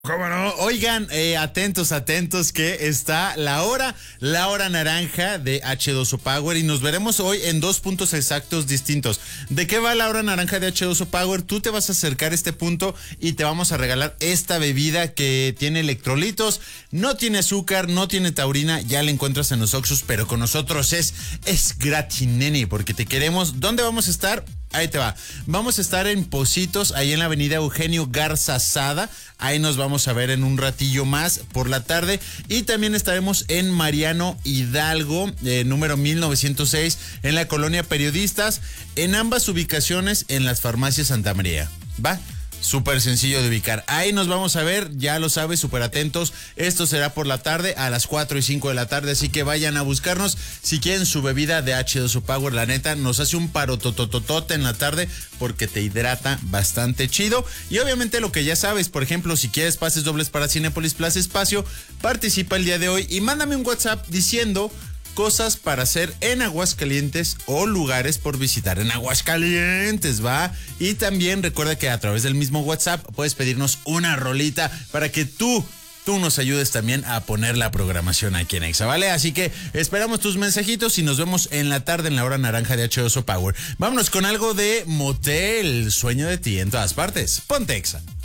¿Cómo no? Oigan, atentos, que está la hora naranja de H2O Power y nos veremos hoy en 2 puntos exactos distintos. ¿De qué va la hora naranja de H2O Power? Tú te vas a acercar a este punto y te vamos a regalar esta bebida que tiene electrolitos, no tiene azúcar, no tiene taurina, ya la encuentras en los Oxxos, pero con nosotros es gratis, nene, porque te queremos. ¿Dónde vamos a estar? Ahí te va. Vamos a estar en Pocitos, ahí en la avenida Eugenio Garza Sada. Ahí nos vamos a ver en un ratillo más por la tarde. Y también estaremos en Mariano Hidalgo, número 1906, en la colonia Periodistas. En ambas ubicaciones en las farmacias Santa María. ¿Va? Súper sencillo de ubicar. Ahí nos vamos a ver, ya lo sabes, súper atentos. Esto será por la tarde, a las 4 y 5 de la tarde, así que vayan a buscarnos. Si quieren su bebida de H2O Power, la neta, nos hace un paro totototote en la tarde porque te hidrata bastante chido. Y obviamente lo que ya sabes, por ejemplo, si quieres pases dobles para Cinépolis Plaza Espacio, participa el día de hoy y mándame un WhatsApp diciendo cosas para hacer en Aguascalientes o lugares por visitar en Aguascalientes, ¿va? Y también recuerda que a través del mismo WhatsApp puedes pedirnos una rolita para que tú nos ayudes también a poner la programación aquí en Exa, ¿vale? Así que esperamos tus mensajitos y nos vemos en la tarde en la hora naranja de H2O Power. Vámonos con algo de Motel, Sueño de ti en todas partes. Ponte Exa.